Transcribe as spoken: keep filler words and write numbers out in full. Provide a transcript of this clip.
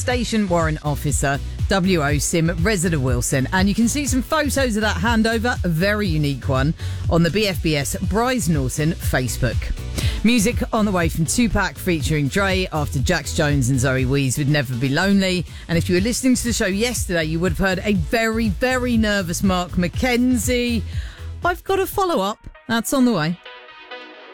Station Warrant Officer, W O Sim Resident Wilson. And you can see some photos of that handover, a very unique one, on the B F B S Bryce Norton Facebook. Music on the way from Tupac featuring Dre after Jax Jones and Zoe Wees would Never Be Lonely. And if you were listening to the show yesterday, you would have heard a very, very nervous Mark McKenzie. I've got a follow-up. That's on the way.